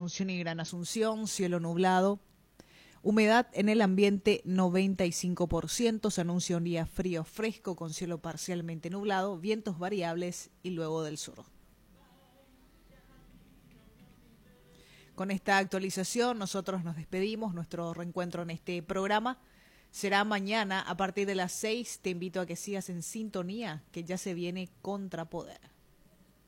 Asunción y Gran Asunción, cielo nublado. Humedad en el ambiente 95%, se anuncia un día frío fresco con cielo parcialmente nublado, vientos variables y luego del sur. Con esta actualización nosotros nos despedimos, nuestro reencuentro en este programa será mañana a partir de las 6. Te invito a que sigas en sintonía, que ya se viene Contrapoder.